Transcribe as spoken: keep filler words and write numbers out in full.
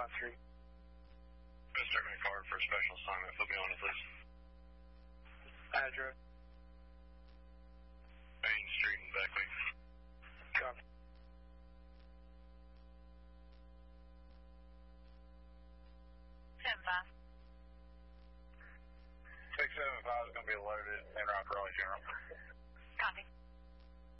five three. Mister McCard for a special assignment. Put me on it, please. Address. Main Street in Beckley. Copy. ten five. six seven five is going to be loaded in Rock Raleigh General.